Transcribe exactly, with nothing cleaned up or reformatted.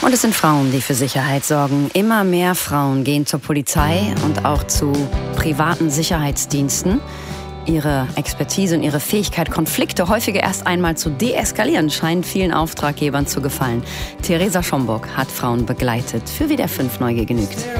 Und es sind Frauen, die für Sicherheit sorgen. Immer mehr Frauen gehen zur Polizei und auch zu privaten Sicherheitsdiensten. Ihre Expertise und ihre Fähigkeit, Konflikte häufiger erst einmal zu deeskalieren, scheint vielen Auftraggebern zu gefallen. Theresa Schomburg hat Frauen begleitet. Für W D R fünf Neugier genügt.